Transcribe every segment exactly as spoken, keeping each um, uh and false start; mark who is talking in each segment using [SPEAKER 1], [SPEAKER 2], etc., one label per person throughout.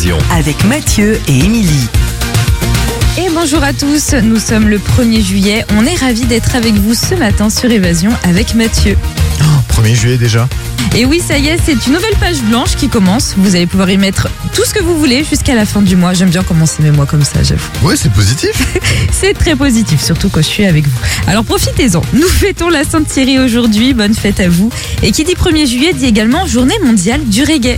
[SPEAKER 1] Évasion.
[SPEAKER 2] Avec Mathieu et Émilie.
[SPEAKER 3] Et bonjour à tous, nous sommes le premier juillet. On est ravis d'être avec vous ce matin sur Évasion avec Mathieu.
[SPEAKER 4] Oh, premier juillet déjà.
[SPEAKER 3] Et oui, ça y est, c'est une nouvelle page blanche qui commence. Vous allez pouvoir y mettre tout ce que vous voulez jusqu'à la fin du mois. J'aime bien commencer mes mois comme ça, j'avoue.
[SPEAKER 4] Ouais, c'est positif.
[SPEAKER 3] C'est très positif, surtout quand je suis avec vous. Alors profitez-en. Nous fêtons la Sainte Thierry aujourd'hui. Bonne fête à vous. Et qui dit premier juillet dit également journée mondiale du reggae.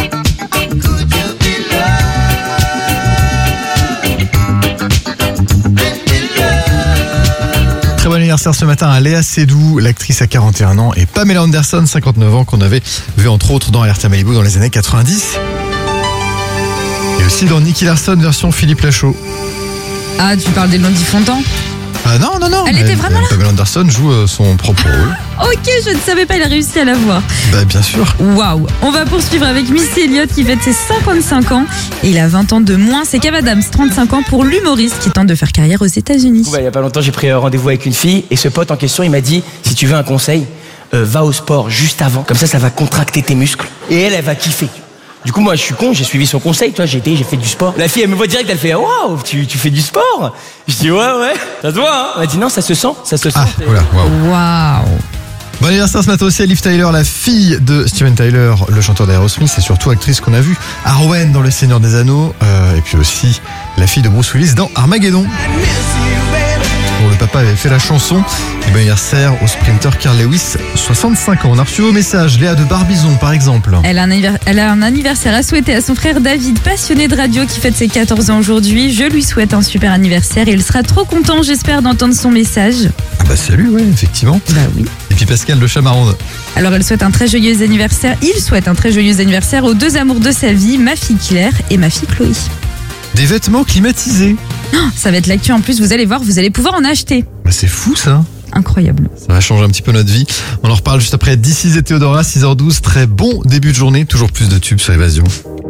[SPEAKER 4] Très bon anniversaire ce matin à Léa Seydoux, l'actrice à quarante et un ans, et Pamela Anderson, cinquante-neuf ans, qu'on avait vu entre autres dans Alerte à Malibu dans les années quatre-vingt-dix. Et aussi dans Nicky Larson version Philippe Lachaud.
[SPEAKER 3] Ah, tu parles d'Elodie Fontan ?
[SPEAKER 4] Ah non, non, non.
[SPEAKER 3] Elle était vraiment là ?
[SPEAKER 4] Pamela Anderson joue euh, son propre rôle.
[SPEAKER 3] Ok, je ne savais pas, il a réussi à la voir.
[SPEAKER 4] Bah bien sûr.
[SPEAKER 3] Waouh. On va poursuivre avec Missy Elliott qui fête ses cinquante-cinq ans. Et il a vingt ans de moins. C'est Kev Adams, trente-cinq ans, pour l'humoriste qui tente de faire carrière aux États-Unis.
[SPEAKER 5] Bah, il y a pas longtemps, j'ai pris un rendez-vous avec une fille et ce pote en question, il m'a dit si tu veux un conseil, euh, va au sport juste avant, comme ça, ça va contracter tes muscles. Et elle, elle va kiffer. Du coup, moi, je suis con, j'ai suivi son conseil, toi, j'ai été, j'ai fait du sport. La fille, elle me voit direct, elle fait waouh, tu, tu fais du sport. Je dis ouais, ouais, ça se voit, hein. Elle m'a dit non, ça se sent, ça se sent.
[SPEAKER 4] Ah, voilà, waouh.
[SPEAKER 3] Waouh.
[SPEAKER 4] Bon anniversaire ce matin aussi à Liv Tyler, la fille de Steven Tyler, le chanteur d'Aerosmith, et surtout actrice qu'on a vue, Arwen dans Le Seigneur des Anneaux, euh, et puis aussi la fille de Bruce Willis dans Armageddon. Bon, le papa avait fait la chanson. Et bon anniversaire au sprinter Carl Lewis, soixante-cinq ans. On a reçu vos messages, Léa de Barbizon par exemple.
[SPEAKER 3] Elle a, un anniver- elle a un anniversaire à souhaiter à son frère David, passionné de radio, qui fête ses quatorze ans aujourd'hui. Je lui souhaite un super anniversaire et il sera trop content, j'espère, d'entendre son message.
[SPEAKER 4] Ah bah salut, ouais, effectivement.
[SPEAKER 3] Bah oui.
[SPEAKER 4] Et puis Pascal de Chamarande.
[SPEAKER 3] Alors elle souhaite un très joyeux anniversaire, il souhaite un très joyeux anniversaire aux deux amours de sa vie, ma fille Claire et ma fille Chloé.
[SPEAKER 4] Des vêtements climatisés.
[SPEAKER 3] Oh, ça va être l'actu en plus, vous allez voir, vous allez pouvoir en acheter.
[SPEAKER 4] Bah c'est fou ça.
[SPEAKER 3] Incroyable.
[SPEAKER 4] Ça va changer un petit peu notre vie. On en reparle juste après D C et Théodora, six heures douze. Très bon début de journée. Toujours plus de tubes sur Évasion.